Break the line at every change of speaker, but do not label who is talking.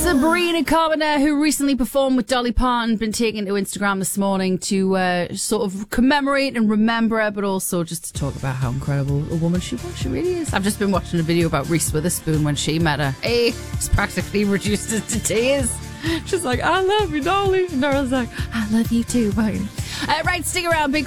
Sabrina Carpenter, who recently performed with Dolly Parton, been taken to Instagram this morning to sort of commemorate and remember her, but also just to talk about how incredible a woman she was. She really is. I've just been watching a video about Reese Witherspoon when she met her. Hey, it's practically reduced it to tears. She's like, I love you, Dolly. And Daryl's like, I love you too, buddy. Right, stick around. Big